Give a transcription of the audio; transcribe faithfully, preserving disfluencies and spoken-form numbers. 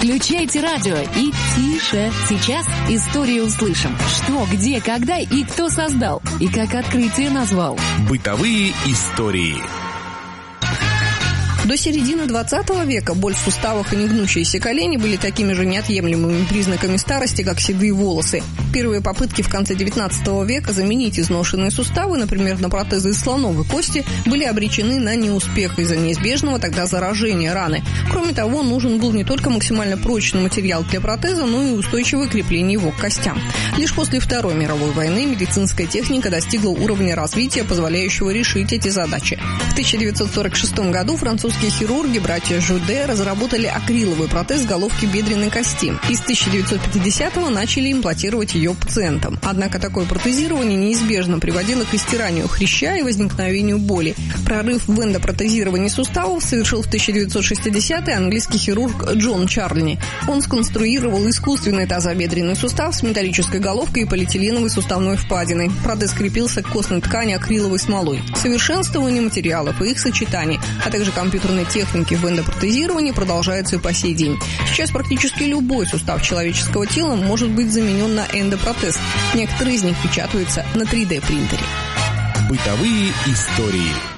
Включайте радио и тише. Сейчас историю услышим. Что, где, когда и кто создал. И как открытие назвал. Бытовые истории. До середины двадцатого века боль в суставах и негнущиеся колени были такими же неотъемлемыми признаками старости, как седые волосы. Первые попытки в конце девятнадцатого века заменить изношенные суставы, например, на протезы из слоновой кости, были обречены на неуспех из-за неизбежного тогда заражения раны. Кроме того, нужен был не только максимально прочный материал для протеза, но и устойчивое крепление его к костям. Лишь после Второй мировой войны медицинская техника достигла уровня развития, позволяющего решить эти задачи. В тысяча девятьсот сорок шестом году французские хирурги, братья Жуде, разработали акриловый протез головки бедренной кости и с тысяча девятьсот пятидесятого начали имплантировать ее пациентам. Однако такое протезирование неизбежно приводило к истиранию хряща и возникновению боли. Прорыв в эндопротезировании суставов совершил в тысяча девятьсот шестидесятые английский хирург Джон Чарльни. Он сконструировал искусственный тазобедренный сустав с металлической головкой и полиэтиленовой суставной впадиной. Протез крепился к костной ткани акриловой смолой. Совершенствование материалов и их сочетаний, а также компьютерной техники в эндопротезировании продолжается и по сей день. Сейчас практически любой сустав человеческого тела может быть заменен на эндопротез. Некоторые из них печатаются на три дэ принтере. Бытовые истории.